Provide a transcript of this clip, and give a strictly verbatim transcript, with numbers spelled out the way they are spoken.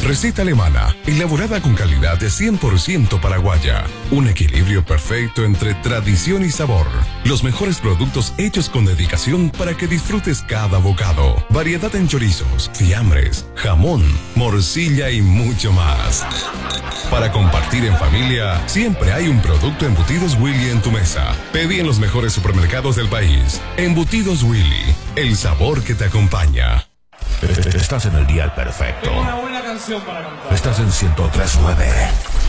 Receta alemana, elaborada con calidad de cien por ciento paraguaya. Un equilibrio perfecto entre tradición y sabor. Los mejores productos hechos con dedicación para que disfrutes cada bocado. Variedad en chorizos, fiambres, jamón, morcilla y mucho más. Para compartir en familia, siempre hay un producto Embutidos Willy en tu mesa. Pedí en los mejores supermercados del país. Embutidos Willy, el sabor que te acompaña. Estás en el dial perfecto. Tengo una buena canción para cantar. Estás en ciento tres punto nueve.